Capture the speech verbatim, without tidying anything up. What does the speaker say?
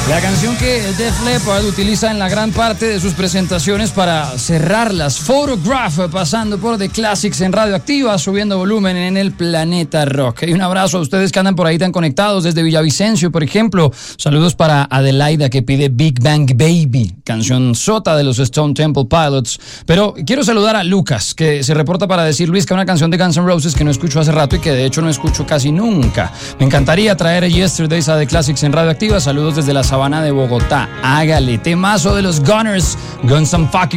La canción que Def Leppard utiliza en la gran parte de sus presentaciones para cerrarlas. Photograph, pasando por The Classics en Radioactiva, subiendo volumen en el Planeta Rock. Y un abrazo a ustedes que andan por ahí tan conectados desde Villavicencio, por ejemplo. Saludos para Adelaida, que pide Big Bang Baby, canción sota de los Stone Temple Pilots. Pero quiero saludar a Lucas, que se reporta para decir: Luis, que una canción de Guns N' Roses que no escucho hace rato y que de hecho no escucho casi nunca. Me encantaría traer a Yesterdays a The Classics en Radioactiva. Saludos desde la Sabana de Bogotá. Hágale, temazo de los Gunners, Guns N' Fucking